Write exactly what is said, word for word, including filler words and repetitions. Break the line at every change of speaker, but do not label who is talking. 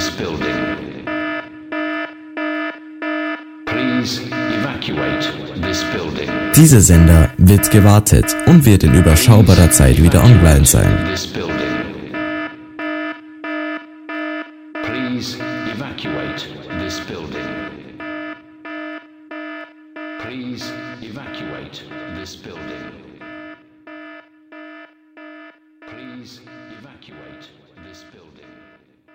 this building. Please evacuate this building.
Dieser Sender wird gewartet und wird in überschaubarer Zeit wieder online sein.
This building. Please evacuate this building. Please evacuate this building. Please evacuate.